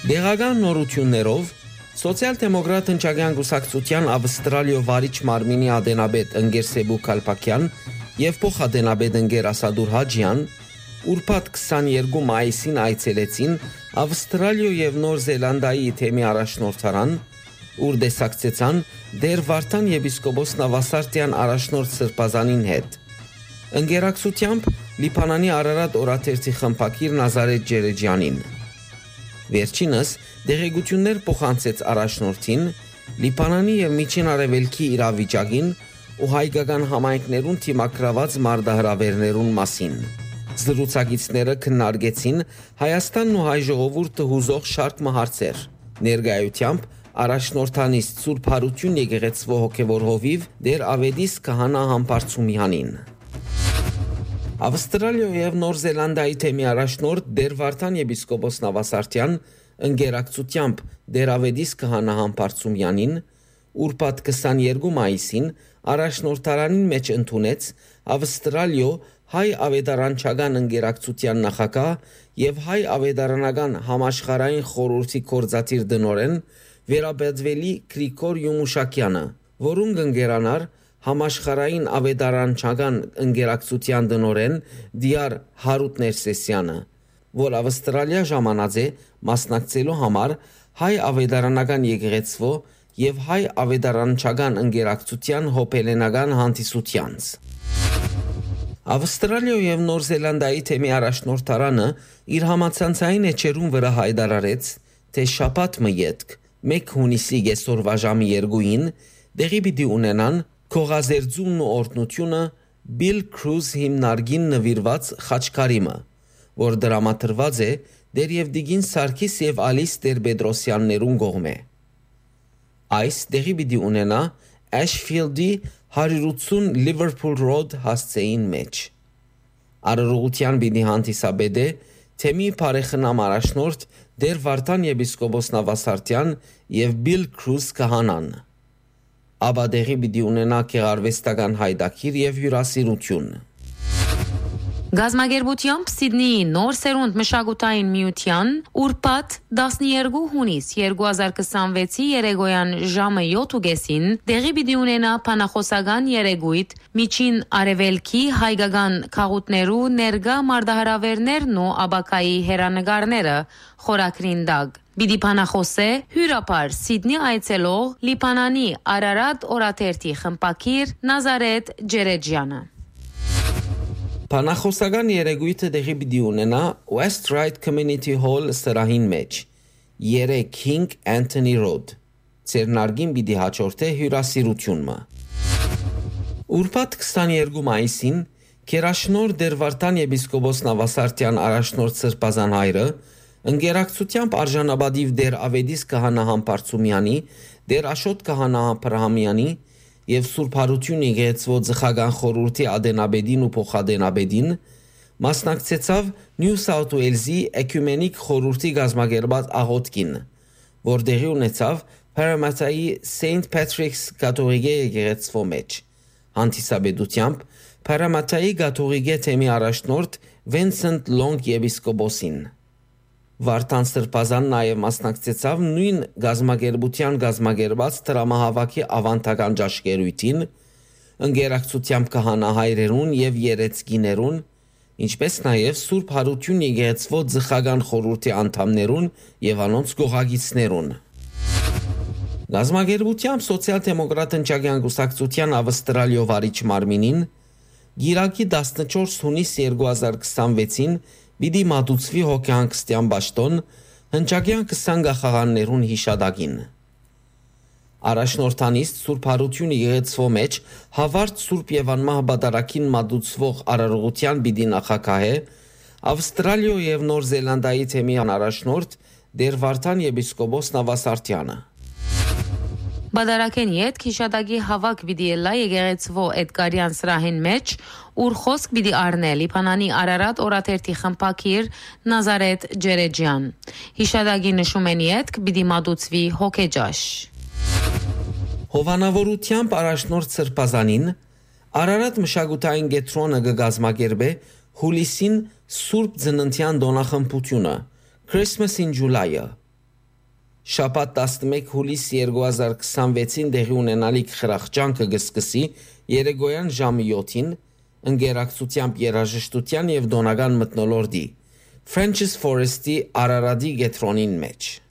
Դեղական նորություններով Սոցիալ-դեմոկրատ հնչագյան գուսակցության Ավստրալիո վարիչ մարմինի ադենաբեդ Ընգեր Սեբու Քալփակյան եւ փոխադենաբեդ Ընգեր Ասադուր Հաջյան ուրբաթ 22 մայիսին այցելեցին Ավստրալիո եւ Նոր Զելանդիայի թեմի առաջնորդարան, ուր դեսակցեցան դեր Վարդան եպիսկոպոս Նավասարտյան առաջնորդ Սրբազանին հետ։ Ընկերակցությամբ Լիբանանի Արարատ օրաթերթի խմբակիր Նազարեթ Ջերեջյանին։ Վերջինս դեղեցություններ փոխանցեց առաջնորդին Լիբանանի եւ Միջին Արևելքի իրավիճակին ու հայկական համայնքներուն թիմակրաված մարտահրավերներուն մասին։ Զրուցակիցները քննարկեցին Հայաստանն ու հայ ժողովուրդը հուզող շարք հարցեր։ Ներկայությամբ առաջնորդանից Սուրբ Հարություն եկեղեցվո հոգևոր հովիվ դեր Ավետիս Քահանա Համբարձումյանին։ Ավստրալիո եւ Նոր Զելանդիայի թեմի առաջնորդ դեր Վարդան եպիսկոպոս Նավասարտյան ընկերակցությամբ դեր Ավետիս Քահանա Համբարձումյանին ուրբաթ 22 մայիսին առաջնորդարանին մեջ ընդունեց Ավստրալիո հայ ավետարանչական ընկերակցության նախագահ եւ հայ ավետարանական համաշխարհային խորհրդի կորզաթիր դնորեն Վերաբեդվելի Գրիգոր Յումուշակյանը, որուն ընկերանար համաշխարհային ավետարանչական ընկերակցության դնորեն Դիար Հարութ Ներսեսյանը, որ Ավստրալիա ժամանած է մասնակցելու համար հայ ավետարանական եկեղեցվո եւ հայ ավետարանչական ընկերակցության հոբելենական հանդիսությանց։ Ավստրալիա եւ Նոր Զելանդիայի թեմի առաջնորդարանը իր համացանցային էջերուն վրա հայտարարեց, թե շաբաթ մյետք 1 հունիսի գեսորվա ժամի 2-ին դեղի պիտի ունենան Քողազերձումն ու օրտնությունը Bill Cruz հիմնարկին նվիրված խաչքարիմը, որ դրամատրված է դեր Եվդիգին Սարգիս եւ Ալիս Տեր-Պետրոսյաններուն կողմէ։ Այս դեղի պիտի ունենա Ashfield-ի 180 Liverpool Road հասցեին մեջ։ Արարողության պիտի հանդիսաբեդե թեմի բարեխնամ առաջնորդ դեր Վարդան եպիսկոպոս Նավասարտյան եւ Bill Cruz Քահանան։ Աբա դեղի պիտի ունենա գեղարվեստական հայդակիր եւ հյուրասիրություն։ Գազագերբությամբ Սիդնեի նոր սերունդ մշակութային միության ուրբաթ 12 հունիս 2026-ի երեկոյան ժամը 7:30 դեղի պիտի ունենա փանախոսական երեկույթ Միջին Արևելքի հայկական քաղաքներու ներկա մարտահրավերներն ու աբակայի հերանեկարները խորակրին դակ։ Պիտի փանախոսե հյուրապար Սիդնի այցելող Լիբանանի Արարատ օրաթերթի խմբակիր Նազարեթ Ջերեջյանը։ Փանախոսական երեկույթը դեղի պիտի ունենա West Ryde Community Hall սրահին մեջ 3 King Anthony Road։ Ցերնարգին պիտի հաջորդե հյուրասիրությունը։ Ուրբաթ 22 մայիսին Քերաշնոր դեր Վարդան եպիսկոպոս Նավասարտյան առաջնորդ Սրբազան հայրը ընկերակցությամբ արժանապատիվ դեր Ավետիս Քահանա Համբարձումյանի, դեր Աշոտ Քահանա Աբրահամյանի եւ Սուրբ Հարություն եկեղեցվո ծխական խորհրդի ադենաբեդին ու փոխադենաբեդին մասնակցեցավ Նյու Սաութ Ուելզի էկումենիկ խորհրդի գազմագերբած աղոթքին, որ դեղի ունեցավ Parramattaի Saint Patrick's կաթողիկե եկեղեցվո մեջ։ Հանդիսաբեդությամբ Parramattaի կաթողիկե թեմի առաջնորդ Vincent Long եպիսկոպոսին։ Վարդան Սրբազան նաև մասնակցեցավ նույն գազմագերբության գազմագերբած տրամահավաքի ավանդական ճաշկերույթին, ընկերակցությամբ քահանահայրերուն եւ երեցկիներուն, ինչպես նաև Սուրբ Հարություն եկեղեցվո ծխական խորհրդի անդամներուն եւ անոնց գողագիցներուն։ Գազմագերբությամբ Սոցիալ-դեմոկրատ հնչագյան գուսակցության Ավստրալիո վարիչ մարմինին գիրակի 14 հունիս 2026-ին Պիտի մատուցվի հոգեհանգստյան բաշտոն հնչագյան 20 գախաղաններուն հիշադակին։ Առաջնորդանից Սուրբ Հարություն եկեղեցվո մեջ հավարտ Սուրբ եւ անմահ բադարակին մատուցվող արարողության պիտի նախագահե Ավստրալիո եւ Նոր Զելանդիայի թեմի առաջնորդ դեր Վարդան եպիսկոպոս Նավասարտյանը։ Բադարակեն յետ քիշադագի հավաք պիտի ելա եկեղեցվո Էդգարյան սրահին մեջ, ուր խոսք պիտի առնե Լիբանանի Արարատ օրաթերթի խմբակիր Նազարեթ Ջերեջյան։ Հիշադագի նշում են յետ պիտի մատուցվի հոգեջաշ։ Հովանավորությամբ առաջնորդ Սրբազանին Արարատ մշակութային գետրոնը կգազմագերբե հուլիսին Սուրբ Ծննդյան դոնախմբությունը Christmas in July-ը, Շաբաթ 11 հուլիս 2026-ին դեղի ունենալիք խրախճանքը կսկսի երեկոյան ժամը 7-ին ընկերակցությամբ երաժշտության եւ դոնական մթնոլորտի French's Forest-ի Արարատի գետրոնին մեջ։